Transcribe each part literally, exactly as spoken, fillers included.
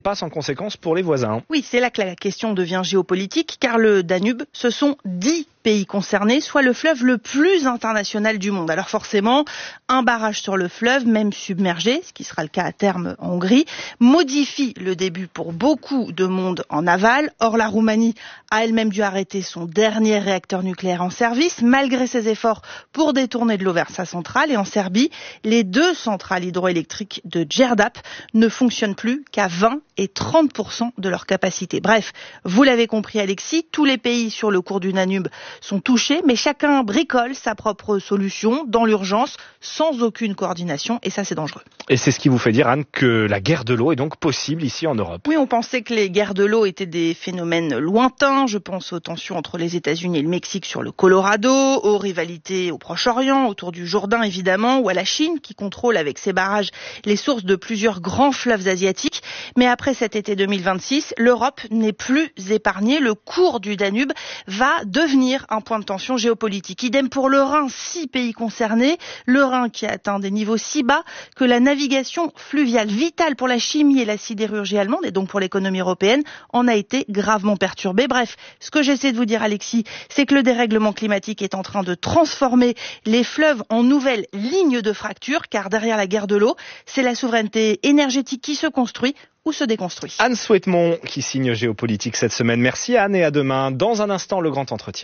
Pas sans conséquence pour les voisins. Oui, c'est là que la question devient géopolitique, car le Danube, ce sont dix pays concernés, soit le fleuve le plus international du monde. Alors forcément, un barrage sur le fleuve, même submergé, ce qui sera le cas à terme en Hongrie, modifie le début pour beaucoup de monde en aval. Or, la Roumanie a elle-même dû arrêter son dernier réacteur nucléaire en service, malgré ses efforts pour détourner de l'eau vers sa centrale. Et en Serbie, les deux centrales hydroélectriques de Đerdap ne fonctionnent plus qu'à vingt et trente pour cent de leur capacité. Bref, vous l'avez compris Alexis, tous les pays sur le cours du Danube sont touchés, mais chacun bricole sa propre solution dans l'urgence, sans aucune coordination, et ça c'est dangereux. Et c'est ce qui vous fait dire, Anne, que la guerre de l'eau est donc possible ici en Europe. Oui, on pensait que les guerres de l'eau étaient des phénomènes lointains. Je pense aux tensions entre les États-Unis et le Mexique sur le Colorado, aux rivalités au Proche-Orient, autour du Jourdain évidemment, ou à la Chine qui contrôle avec ses barrages les sources de plusieurs grands fleuves asiatiques. Mais après cet été deux mille vingt-six, l'Europe n'est plus épargnée. Le cours du Danube va devenir un point de tension géopolitique. Idem pour le Rhin, six pays concernés. Le Rhin qui a atteint des niveaux si bas que la navigation fluviale vitale pour la chimie et la sidérurgie allemande, et donc pour l'économie européenne, en a été gravement perturbée. Bref, ce que j'essaie de vous dire, Alexis, c'est que le dérèglement climatique est en train de transformer les fleuves en nouvelles lignes de fracture, car derrière la guerre de l'eau, c'est la souveraineté énergétique qui se construit ou se déconstruit. Anne Souhaitemont qui signe Géopolitique cette semaine. Merci Anne et à demain. Dans un instant, le grand entretien.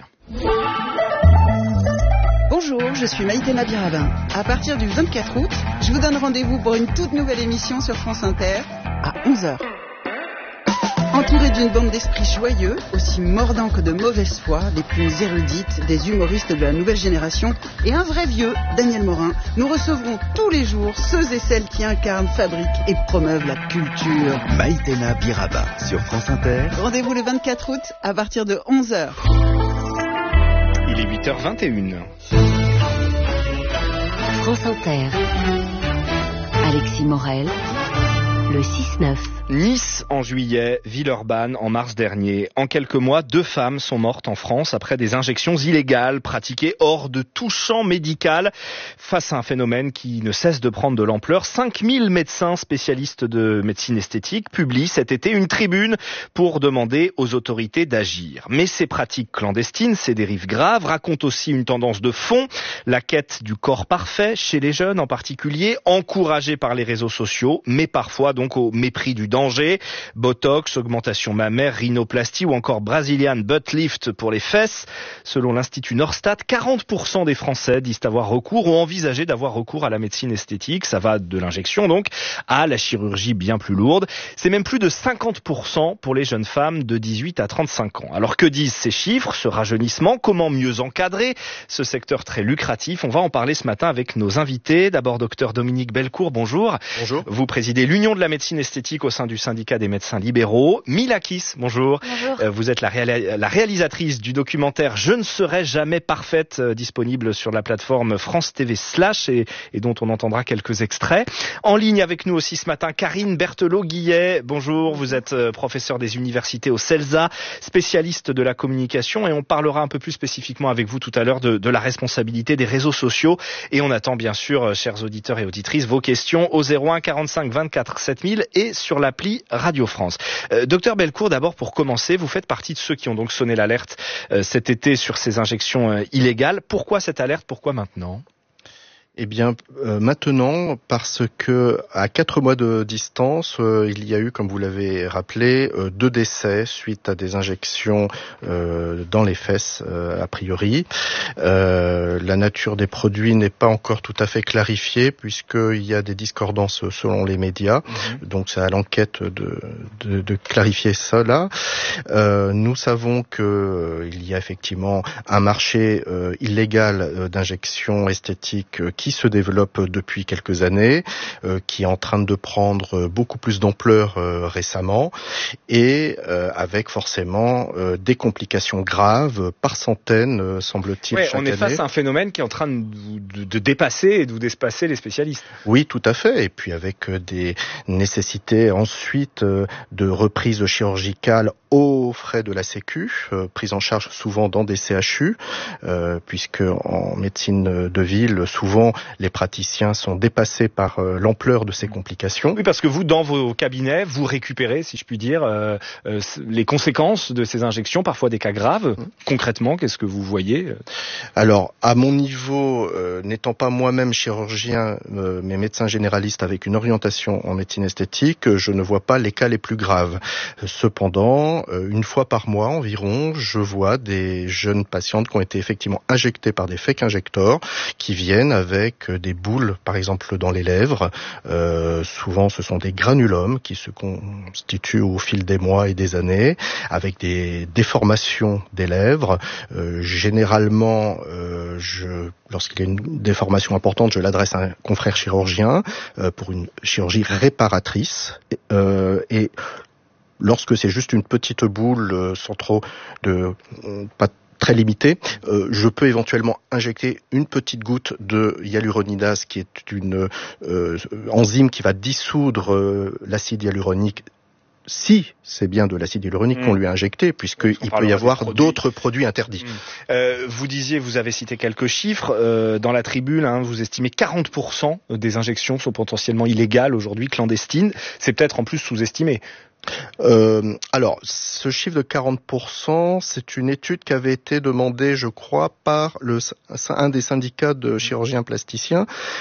Bonjour, je suis Maïté Nabirabin. À partir du vingt-quatre août, je vous donne rendez-vous pour une toute nouvelle émission sur France Inter à onze heures. Entouré d'une bande d'esprits joyeux, aussi mordants que de mauvaise foi, les plus érudites des humoristes de la nouvelle génération et un vrai vieux, Daniel Morin, nous recevrons tous les jours ceux et celles qui incarnent, fabriquent et promeuvent la culture. Maïtena Biraba sur France Inter. Rendez-vous le vingt-quatre août à partir de onze heures. Il est huit heures vingt et une. France Inter. Alexis Morel, le six neuf. Nice en juillet, Villeurbanne en mars dernier. En quelques mois, deux femmes sont mortes en France après des injections illégales pratiquées hors de tout champ médical. Face à un phénomène qui ne cesse de prendre de l'ampleur, cinq mille médecins spécialistes de médecine esthétique publient cet été une tribune pour demander aux autorités d'agir. Mais ces pratiques clandestines, ces dérives graves, racontent aussi une tendance de fond, la quête du corps parfait chez les jeunes en particulier, encouragée par les réseaux sociaux, mais parfois donc au mépris du danger. Botox, augmentation mammaire, rhinoplastie ou encore Brazilian butt lift pour les fesses. Selon l'Institut Norstat, quarante pour cent des Français disent avoir recours ou envisager d'avoir recours à la médecine esthétique. Ça va de l'injection donc à la chirurgie bien plus lourde. C'est même plus de cinquante pour cent pour les jeunes femmes de dix-huit à trente-cinq ans. Alors que disent ces chiffres, ce rajeunissement? Comment mieux encadrer ce secteur très lucratif? On va en parler ce matin avec nos invités. D'abord, docteur Dominique Bellecour, bonjour. Bonjour. Vous présidez l'Union de la médecine esthétique au sein du syndicat des médecins libéraux. Milakis, bonjour. Bonjour. Euh, vous êtes la, réa- la réalisatrice du documentaire Je ne serai jamais parfaite, euh, disponible sur la plateforme France T V Slash et, et dont on entendra quelques extraits. En ligne avec nous aussi ce matin, Karine Berthelot-Guillet. Bonjour, vous êtes euh, professeure des universités au CELSA, spécialiste de la communication et on parlera un peu plus spécifiquement avec vous tout à l'heure de, de la responsabilité des réseaux sociaux. Et on attend bien sûr, euh, chers auditeurs et auditrices, vos questions au zéro un quarante-cinq vingt-quatre sept mille et sur l'appli Radio France. Euh, docteur Bellecour, d'abord pour commencer, vous faites partie de ceux qui ont donc sonné l'alerte euh, cet été sur ces injections euh, illégales. Pourquoi cette alerte? Pourquoi maintenant? Eh bien, euh, maintenant, parce que à quatre mois de distance, euh, il y a eu, comme vous l'avez rappelé, euh, deux décès suite à des injections euh, dans les fesses, euh, a priori. Euh, la nature des produits n'est pas encore tout à fait clarifiée, puisqu'il y a des discordances selon les médias. Mmh. Donc, c'est à l'enquête de, de, de clarifier cela. Euh, nous savons que euh, il y a effectivement un marché euh, illégal euh, d'injections esthétiques euh, qui qui se développe depuis quelques années, euh, qui est en train de prendre beaucoup plus d'ampleur euh, récemment, et euh, avec forcément euh, des complications graves par centaines, euh, semble-t-il, ouais, chaque année. On est face à un phénomène qui est en train de, de, de dépasser et de vous dépasser les spécialistes. Oui, tout à fait, et puis avec euh, des nécessités ensuite euh, de reprise chirurgicale aux frais de la Sécu, euh, prise en charge souvent dans des C H U, euh, puisque en médecine de ville, souvent les praticiens sont dépassés par euh, l'ampleur de ces complications. Oui, parce que vous, dans vos cabinets, vous récupérez, si je puis dire, euh, euh, les conséquences de ces injections, parfois des cas graves. Mmh. Concrètement, qu'est-ce que vous voyez ? Alors, à mon niveau, euh, n'étant pas moi-même chirurgien, euh, mais médecin généraliste avec une orientation en médecine esthétique, je ne vois pas les cas les plus graves. Cependant, euh, une fois par mois environ, je vois des jeunes patientes qui ont été effectivement injectées par des fake injectors, qui viennent avec des boules, par exemple, dans les lèvres. Euh, souvent, ce sont des granulums qui se constituent au fil des mois et des années, avec des déformations des lèvres. Euh, généralement, euh, je, lorsqu'il y a une déformation importante, je l'adresse à un confrère chirurgien euh, pour une chirurgie réparatrice. Euh, et lorsque c'est juste une petite boule euh, sans trop de euh, pas très limité, euh, je peux éventuellement injecter une petite goutte de hyaluronidase, qui est une euh, enzyme qui va dissoudre euh, l'acide hyaluronique, si c'est bien de l'acide hyaluronique mmh. qu'on lui a injecté, puisqu'il peut y avoir produits. d'autres produits interdits. Mmh. Euh, vous disiez, vous avez cité quelques chiffres, euh, dans la tribune, hein, vous estimez quarante pour cent des injections sont potentiellement illégales aujourd'hui, clandestines. C'est peut-être en plus sous-estimé. Euh, alors, ce chiffre de quarante pour cent, c'est une étude qui avait été demandée, je crois, par le, un des syndicats de chirurgiens plasticiens,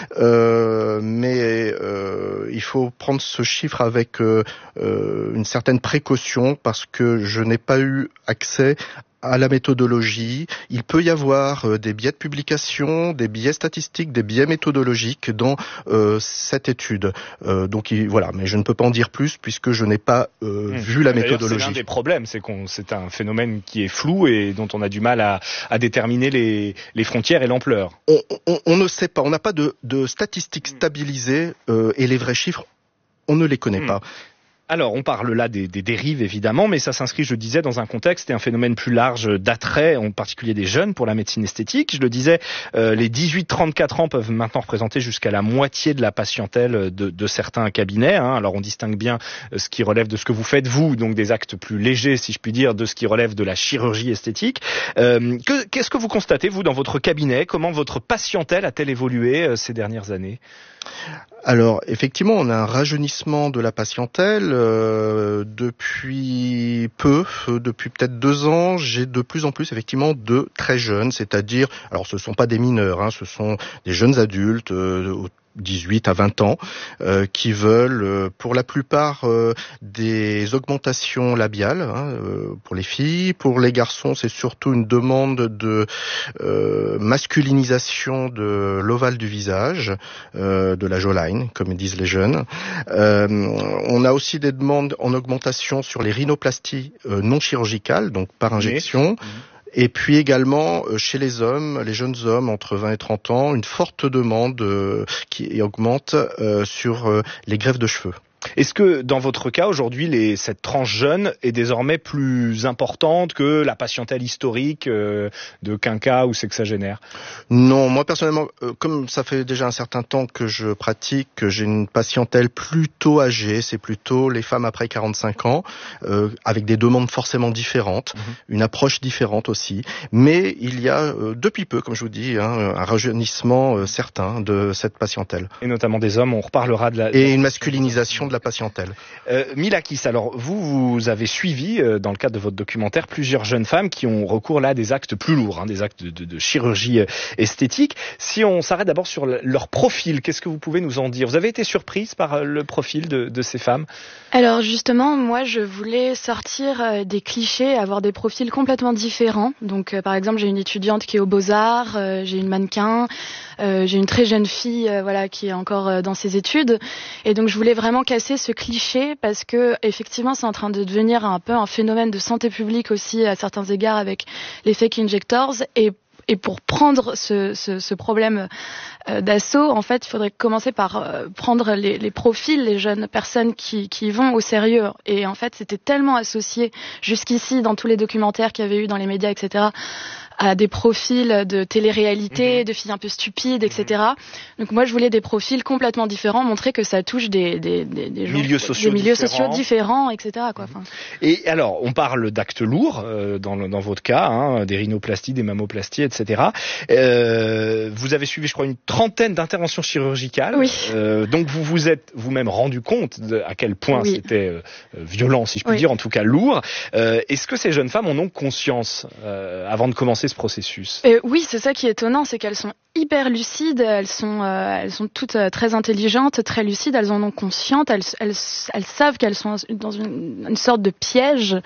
euh, mais euh, il faut prendre ce chiffre avec euh, une certaine précaution, parce que je n'ai pas eu accès à la méthodologie. Il peut y avoir des biais de publication, des biais statistiques, des biais méthodologiques dans euh, cette étude. Euh, donc il, voilà, mais je ne peux pas en dire plus puisque je n'ai pas euh, mmh. vu la D'ailleurs, méthodologie. C'est l'un des problèmes, c'est qu'on c'est un phénomène qui est flou et dont on a du mal à, à déterminer les, les frontières et l'ampleur. On, on, on ne sait pas, on n'a pas de, de statistiques stabilisées euh, et les vrais chiffres, on ne les connaît mmh. pas. Alors, on parle là des, des dérives, évidemment, mais ça s'inscrit, je disais, dans un contexte et un phénomène plus large d'attrait, en particulier des jeunes, pour la médecine esthétique. Je le disais, euh, les dix-huit trente-quatre ans peuvent maintenant représenter jusqu'à la moitié de la patientèle de, de certains cabinets. Hein. Alors, on distingue bien ce qui relève de ce que vous faites, vous, donc des actes plus légers, si je puis dire, de ce qui relève de la chirurgie esthétique. Euh, que, qu'est-ce que vous constatez, vous, dans votre cabinet ? Comment votre patientèle a-t-elle évolué euh, ces dernières années ? Alors, effectivement, on a un rajeunissement de la patientèle euh, depuis peu, euh, depuis peut-être deux ans. J'ai de plus en plus, effectivement, de très jeunes, c'est-à-dire, alors ce ne sont pas des mineurs, hein, ce sont des jeunes adultes, euh, dix-huit à vingt ans, euh, qui veulent, euh, pour la plupart, euh, des augmentations labiales, hein, euh, pour les filles. Pour les garçons, c'est surtout une demande de euh, masculinisation de l'ovale du visage, euh, de la jawline, comme disent les jeunes. Euh, on a aussi des demandes en augmentation sur les rhinoplasties euh, non chirurgicales, donc par injection. Mmh. Et puis également, chez les hommes, les jeunes hommes entre vingt et trente ans, une forte demande euh, qui augmente euh, sur euh, les greffes de cheveux. Est-ce que, dans votre cas, aujourd'hui, les, cette tranche jeune est désormais plus importante que la patientèle historique euh, de quinquas ou sexagénaires ? Non, moi personnellement, euh, comme ça fait déjà un certain temps que je pratique, que j'ai une patientèle plutôt âgée, c'est plutôt les femmes après quarante-cinq ans, euh, avec des demandes forcément différentes, mmh. une approche différente aussi. Mais il y a, euh, depuis peu, comme je vous dis, hein, un rajeunissement euh, certain de cette patientèle. Et notamment des hommes, on reparlera de la... Et une masculinisation de la patientèle. Euh, Milakis, alors vous, vous avez suivi, euh, dans le cadre de votre documentaire, plusieurs jeunes femmes qui ont recours là à des actes plus lourds, hein, des actes de, de, de chirurgie euh, esthétique. Si on s'arrête d'abord sur le, leur profil, qu'est-ce que vous pouvez nous en dire ? Vous avez été surprise par euh, le profil de, de ces femmes ? Alors justement, moi je voulais sortir euh, des clichés, avoir des profils complètement différents. Donc euh, par exemple, j'ai une étudiante qui est aux Beaux-Arts, euh, j'ai une mannequin, euh, j'ai une très jeune fille euh, voilà, qui est encore euh, dans ses études. Et donc je voulais vraiment casser ce cliché parce que effectivement c'est en train de devenir un peu un phénomène de santé publique aussi à certains égards avec les fake injectors. Et Et pour prendre ce, ce, ce problème euh, d'assaut, en fait, il faudrait commencer par euh, prendre les, les profils, les jeunes personnes qui, qui vont au sérieux. Et en fait, c'était tellement associé jusqu'ici dans tous les documentaires qu'il y avait eu dans les médias, et cetera, à des profils de télé-réalité, mmh. de filles un peu stupides, et cetera. Mmh. Donc moi, je voulais des profils complètement différents, montrer que ça touche des, des, des, des gens, milieux sociaux, des milieux différents. sociaux différents, et cetera. Quoi. Enfin. Et alors, on parle d'actes lourds euh, dans, dans votre cas, hein, des rhinoplasties, des mammoplasties, et cetera. Euh, vous avez suivi, je crois, une trentaine d'interventions chirurgicales. Oui. Euh, donc vous vous êtes vous-même rendu compte de, à quel point oui. c'était euh, violent, si je puis oui. dire, en tout cas lourd. Euh, est-ce que ces jeunes femmes en ont conscience euh, avant de commencer ce processus? Et oui, c'est ça qui est étonnant, c'est qu'elles sont hyper lucides, elles sont, euh, elles sont toutes euh, très intelligentes, très lucides, elles en ont conscience, elles, elles, elles savent qu'elles sont dans une, une sorte de piège.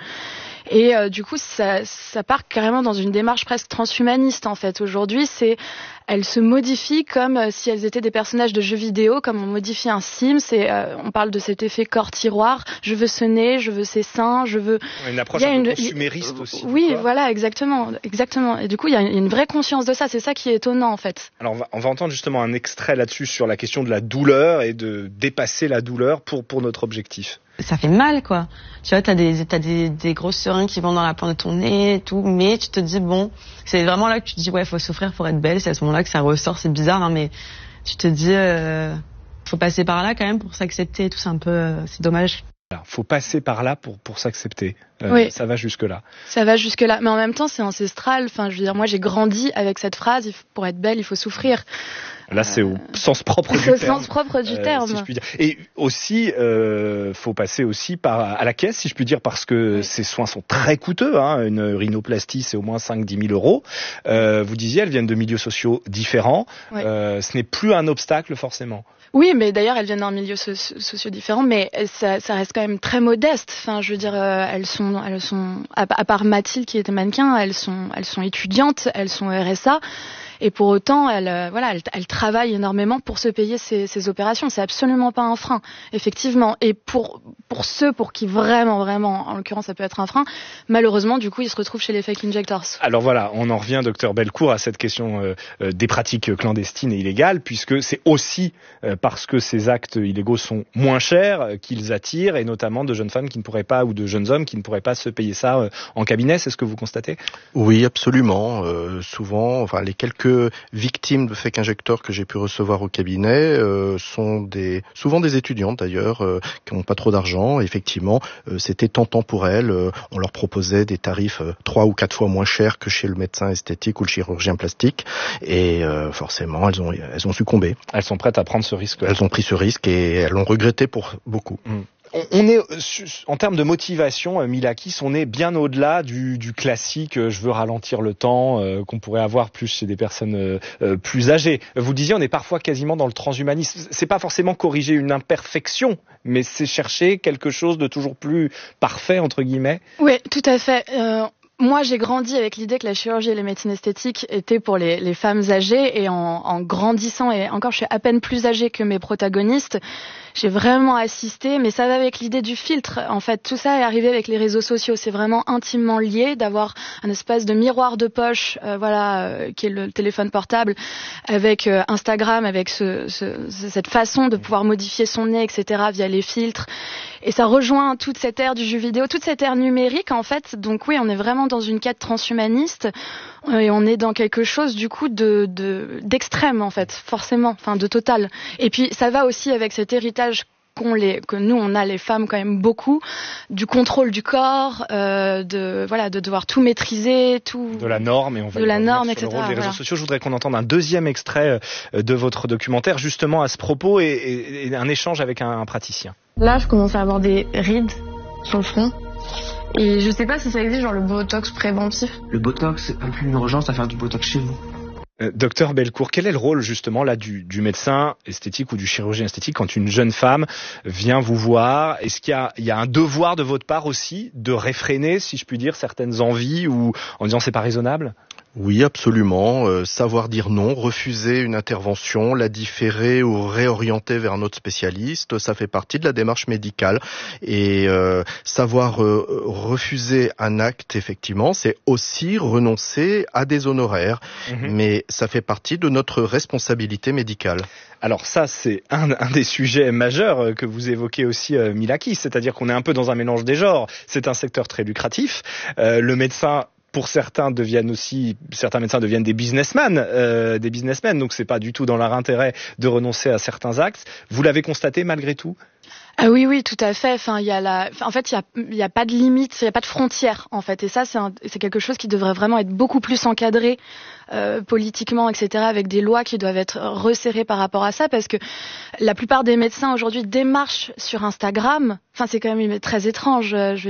Et euh, du coup, ça, ça part carrément dans une démarche presque transhumaniste en fait. Aujourd'hui, c'est elles se modifient comme euh, si elles étaient des personnages de jeux vidéo, comme on modifie un Sims. Et euh, on parle de cet effet corps-tiroir. Je veux ce nez, je veux ces seins, je veux. Une approche un peu consumériste y... aussi. Oui, voilà, exactement, exactement. Et du coup, il y a une vraie conscience de ça. C'est ça qui est étonnant en fait. Alors, on va, on va entendre justement un extrait là-dessus sur la question de la douleur et de dépasser la douleur pour pour notre objectif. Ça fait mal, quoi. Tu vois, t'as des, t'as des, des grosses seringues qui vont dans la pointe de ton nez et tout, mais tu te dis, bon, c'est vraiment là que tu te dis, ouais, faut souffrir pour être belle, c'est à ce moment-là que ça ressort, c'est bizarre, hein, mais tu te dis, euh, faut passer par là quand même pour s'accepter et tout, c'est un peu, euh, c'est dommage. Alors, faut passer par là pour pour s'accepter. Euh, oui. Ça va jusque là. Ça va jusque là, mais en même temps, c'est ancestral. Enfin, je veux dire, moi, j'ai grandi avec cette phrase. Pour être belle, il faut souffrir. Là, c'est au sens propre du terme. terme. Au sens propre du terme. Euh, si je puis dire. Et aussi, euh, faut passer aussi par à la caisse, si je puis dire, parce que oui. ces soins sont très coûteux. Hein. Une rhinoplastie, c'est au moins cinq à dix mille euros. Euh, vous disiez, elles viennent de milieux sociaux différents. Oui. Euh, ce n'est plus un obstacle forcément. Oui, mais d'ailleurs, elles viennent d'un milieu so- sociaux différents, mais ça, ça reste quand même très modeste. Enfin, je veux dire, euh, elles sont, elles sont, à, à part Mathilde qui était mannequin, elles sont, elles sont étudiantes, elles sont R S A. Et pour autant, elle, euh, voilà, elle, elle travaille énormément pour se payer ces, ces opérations. C'est absolument pas un frein, effectivement. Et pour pour ceux pour qui vraiment, vraiment, en l'occurrence, ça peut être un frein, malheureusement, du coup, ils se retrouvent chez les fake injectors. Alors voilà, on en revient, docteur Bellecourt, à cette question euh, euh, des pratiques clandestines et illégales, puisque c'est aussi euh, parce que ces actes illégaux sont moins chers euh, qu'ils attirent, et notamment de jeunes femmes qui ne pourraient pas, ou de jeunes hommes qui ne pourraient pas se payer ça euh, en cabinet. C'est ce que vous constatez? Oui, absolument. Euh, souvent, enfin, les quelques victimes de fake injecteurs que j'ai pu recevoir au cabinet euh, sont des souvent des étudiantes d'ailleurs euh, qui n'ont pas trop d'argent. Effectivement, euh, c'était tentant pour elles. Euh, on leur proposait des tarifs euh, trois ou quatre fois moins chers que chez le médecin esthétique ou le chirurgien plastique, et euh, forcément, elles ont elles ont succombé. Elles sont prêtes à prendre ce risque. Elles ont pris ce risque et elles l'ont regretté pour beaucoup. Mmh. On est, en termes de motivation, Milakis, on est bien au-delà du, du classique « je veux ralentir le temps euh, » qu'on pourrait avoir plus chez des personnes euh, plus âgées. Vous disiez, on est parfois quasiment dans le transhumanisme. C'est pas forcément corriger une imperfection, mais c'est chercher quelque chose de toujours plus parfait, entre guillemets. Oui, tout à fait. Euh... Moi, j'ai grandi avec l'idée que la chirurgie et les médecines esthétiques étaient pour les, les femmes âgées, et en, en grandissant, et encore je suis à peine plus âgée que mes protagonistes, j'ai vraiment assisté, mais ça va avec l'idée du filtre. En fait, tout ça est arrivé avec les réseaux sociaux. C'est vraiment intimement lié, d'avoir un espèce de miroir de poche, euh, voilà, euh, qui est le téléphone portable, avec euh, Instagram, avec ce, ce, cette façon de pouvoir modifier son nez, et cetera, via les filtres. Et ça rejoint toute cette ère du jeu vidéo, toute cette ère numérique, en fait. Donc oui, on est vraiment dans une quête transhumaniste, et on est dans quelque chose, du coup, de, de, d'extrême, en fait, forcément, enfin, de total. Et puis, ça va aussi avec cet héritage qu'on les, que nous, on a, les femmes, quand même beaucoup, du contrôle du corps, euh, de, voilà, de devoir tout maîtriser, tout. De la norme, et on va de y la norme, sur et cetera. Le rôle des réseaux voilà. sociaux. Je voudrais qu'on entende un deuxième extrait de votre documentaire, justement, à ce propos, et, et, et un échange avec un, un praticien. Là, je commence à avoir des rides sur le front. Et je sais pas si ça existe, genre le botox préventif. Le botox, c'est pas plus une urgence à faire du botox chez vous. Euh, docteur Bellecourt, quel est le rôle justement là du, du médecin esthétique ou du chirurgien esthétique quand une jeune femme vient vous voir? Est-ce qu'il y a, il y a un devoir de votre part aussi de réfréner, si je puis dire, certaines envies, ou en disant c'est pas raisonnable? Oui, absolument. Euh, savoir dire non, refuser une intervention, la différer ou réorienter vers un autre spécialiste, ça fait partie de la démarche médicale. Et euh, savoir euh, refuser un acte, effectivement, c'est aussi renoncer à des honoraires. Mmh. Mais ça fait partie de notre responsabilité médicale. Alors ça, c'est un, un des sujets majeurs que vous évoquez aussi, euh, Milakis, c'est-à-dire qu'on est un peu dans un mélange des genres. C'est un secteur très lucratif. Euh, le médecin pour certains deviennent aussi, certains médecins deviennent des businessmen, euh, des businessmen. Donc c'est pas du tout dans leur intérêt de renoncer à certains actes. Vous l'avez constaté malgré tout? Ah oui, oui, tout à fait. Enfin, il y a la, enfin, en fait, il y a, il y a pas de limite, il y a pas de frontière, en fait. Et ça, c'est, un, c'est quelque chose qui devrait vraiment être beaucoup plus encadré euh, politiquement, et cetera, avec des lois qui doivent être resserrées par rapport à ça, parce que la plupart des médecins aujourd'hui démarchent sur Instagram. Enfin, c'est quand même très étrange. Je